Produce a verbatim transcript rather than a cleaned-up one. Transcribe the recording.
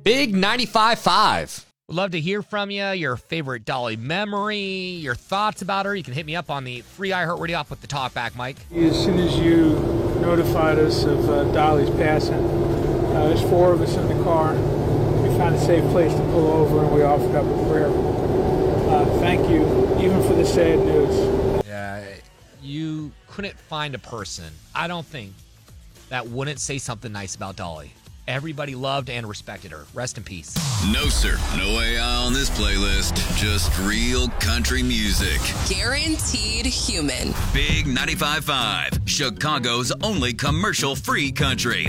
Big ninety-five point five. Would love to hear from you, your favorite Dolly memory, your thoughts about her. You can hit me up on the free iHeartRadio app with the talkback, Mike. As soon as you notified us of uh, Dolly's passing, uh, there's four of us in the car. We found a safe place to pull over, and we offered up a prayer. Uh, thank you, even for the sad news. Yeah, you couldn't find a person, I don't think, that wouldn't say something nice about Dolly. Everybody loved and respected her. Rest in peace. No, sir. No A I on this playlist. Just real country music. Guaranteed human. Big ninety-five point five. Chicago's only commercial-free country.